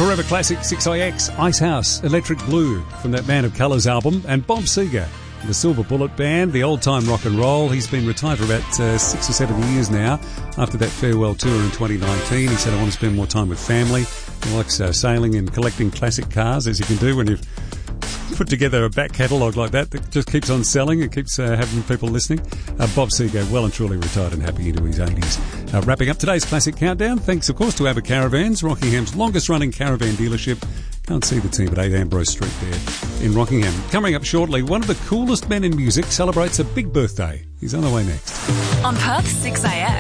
Forever Classic 6IX, Icehouse, Electric Blue from that Man of Colours album, and Bob Seger, the Silver Bullet Band, the old-time rock and roll. He's been retired for about 6 or 7 years now. After that farewell tour in 2019, he said, I want to spend more time with family. He likes sailing and collecting classic cars, as you can do when you've put together a back catalogue like that just keeps on selling and keeps having people listening. Bob Seger, well and truly retired and happy into his 80s. Wrapping up today's Classic Countdown, thanks of course to ABBA Caravans, Rockingham's longest running caravan dealership. Can't see the team at 8 Ambrose Street there in Rockingham. Coming up shortly, one of the coolest men in music celebrates a big birthday. He's on the way next. On Perth's 6am.